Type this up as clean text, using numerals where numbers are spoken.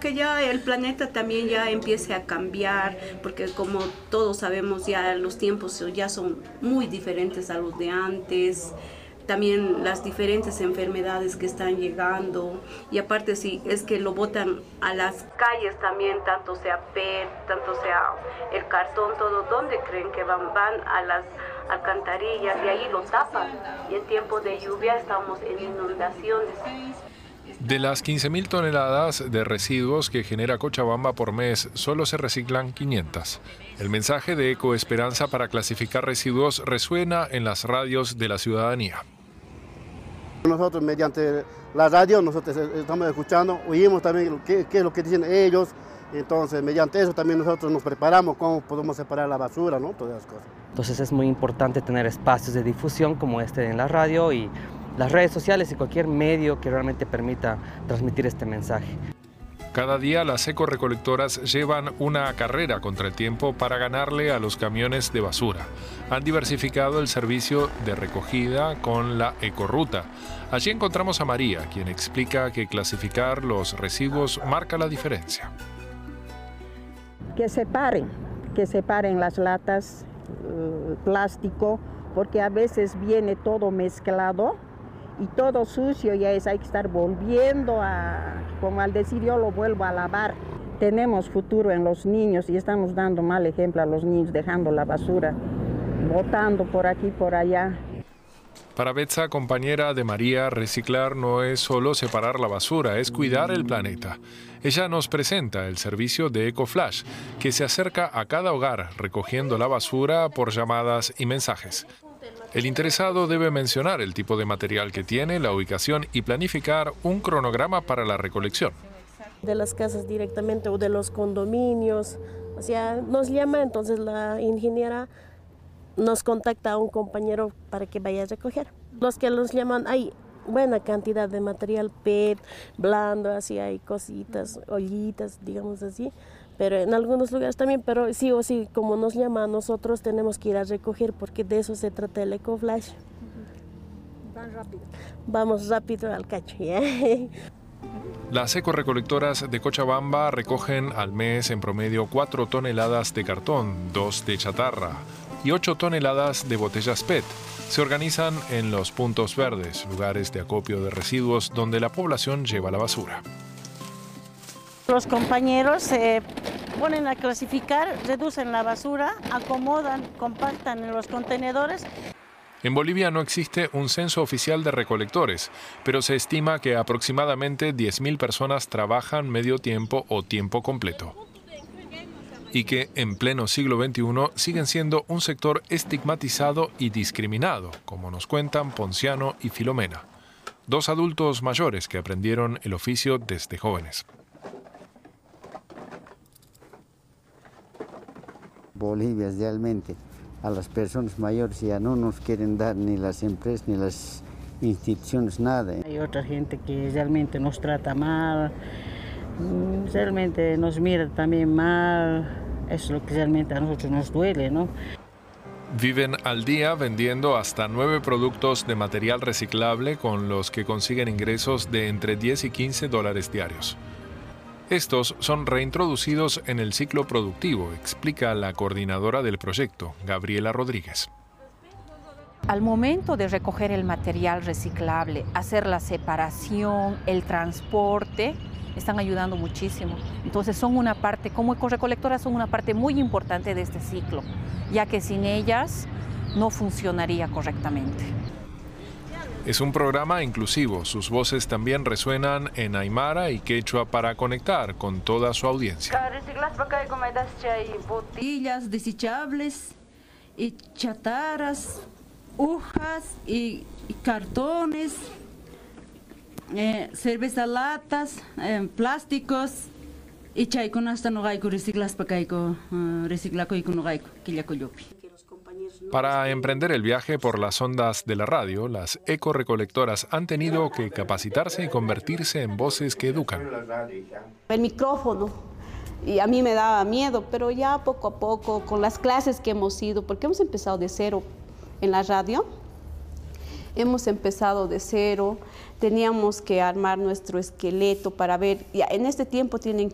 que ya el planeta también ya empiece a cambiar, porque como todos sabemos ya los tiempos ya son muy diferentes a los de antes. También las diferentes enfermedades que están llegando, y aparte si es que lo botan a las calles también, tanto sea PET, tanto sea el cartón, todo, ¿dónde creen que van? Van a las alcantarillas y ahí lo tapan, y en tiempo de lluvia estamos en inundaciones. De las 15.000 toneladas de residuos que genera Cochabamba por mes, solo se reciclan 500. El mensaje de Ecoesperanza para clasificar residuos resuena en las radios de la ciudadanía. Nosotros mediante la radio nosotros estamos escuchando, oímos también qué es lo que dicen ellos, entonces mediante eso también nosotros nos preparamos cómo podemos separar la basura, ¿no? Todas esas cosas. Entonces es muy importante tener espacios de difusión como este en la radio y las redes sociales y cualquier medio que realmente permita transmitir este mensaje. Cada día las ecorecolectoras llevan una carrera contra el tiempo para ganarle a los camiones de basura. Han diversificado el servicio de recogida con la ecoruta. Allí encontramos a María, quien explica que clasificar los residuos marca la diferencia. Que separen las latas, plástico, porque a veces viene todo mezclado y todo sucio, y hay que estar volviendo como al decir yo lo vuelvo a lavar. Tenemos futuro en los niños y estamos dando mal ejemplo a los niños, dejando la basura, botando por aquí, por allá. Para Betsa, compañera de María, reciclar no es solo separar la basura, es cuidar el planeta. Ella nos presenta el servicio de EcoFlash, que se acerca a cada hogar recogiendo la basura por llamadas y mensajes. El interesado debe mencionar el tipo de material que tiene, la ubicación y planificar un cronograma para la recolección. De las casas directamente o de los condominios, o sea, nos llama, entonces la ingeniera nos contacta a un compañero para que vaya a recoger. Los que nos llaman, hay buena cantidad de material PET, blando, así hay cositas, ollitas, digamos así. Pero en algunos lugares también, pero sí o sí, como nos llama a nosotros, tenemos que ir a recoger, porque de eso se trata el EcoFlash. Van rápido. Vamos rápido al cacho, ¿ya? Las ecorecolectoras de Cochabamba recogen al mes en promedio 4 toneladas de cartón, 2 de chatarra y 8 toneladas de botellas PET. Se organizan en los puntos verdes, lugares de acopio de residuos donde la población lleva la basura. Los compañeros se ponen a clasificar, reducen la basura, acomodan, compactan en los contenedores. En Bolivia no existe un censo oficial de recolectores, pero se estima que aproximadamente 10.000 personas trabajan medio tiempo o tiempo completo. Y que en pleno siglo XXI siguen siendo un sector estigmatizado y discriminado, como nos cuentan Ponciano y Filomena, 2 adultos mayores que aprendieron el oficio desde jóvenes. Bolivia realmente a las personas mayores ya no nos quieren dar ni las empresas ni las instituciones nada. Hay otra gente que realmente nos trata mal, realmente nos mira también mal, eso es lo que realmente a nosotros nos duele, ¿no? Viven al día vendiendo hasta 9 productos de material reciclable con los que consiguen ingresos de entre 10 y 15 dólares diarios. Estos son reintroducidos en el ciclo productivo, explica la coordinadora del proyecto, Gabriela Rodríguez. Al momento de recoger el material reciclable, hacer la separación, el transporte, están ayudando muchísimo. Entonces son una parte, como ecorecolectoras, son una parte muy importante de este ciclo, ya que sin ellas no funcionaría correctamente. Es un programa inclusivo. Sus voces también resuenan en aymara y quechua para conectar con toda su audiencia. Botellas desechables y chatarras, hojas y cartones, cerveza latas, plásticos y chay con hasta no gaico reciclas para reciclaco y con no gaico que ya coyopi. Para emprender el viaje por las ondas de la radio, las ecorecolectoras han tenido que capacitarse y convertirse en voces que educan. El micrófono, y a mí me daba miedo, pero ya poco a poco, con las clases que hemos ido, porque hemos empezado de cero en la radio, teníamos que armar nuestro esqueleto para ver, ya en este tiempo tienen